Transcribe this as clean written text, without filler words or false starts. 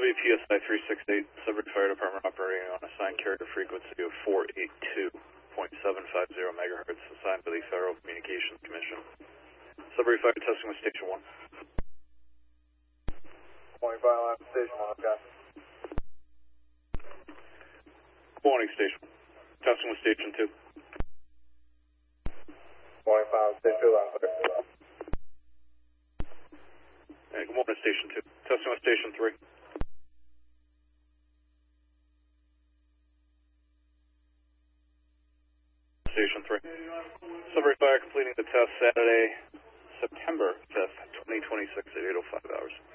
WPSI 368, Sudbury Fire Department operating on assigned carrier frequency of 482.750 megahertz, assigned by the Federal Communications Commission. Sudbury Fire testing with Station 1. Morning, Fire Line, Station 1, okay. Morning, Station. Testing with Station 2. Morning, Fire Line, Station 2, line clear. Hey, good morning, Station 2. Testing with Station 3. Station 3. Sudbury Fire completing the test Saturday, September 5th, 2026 at 8:05 hours.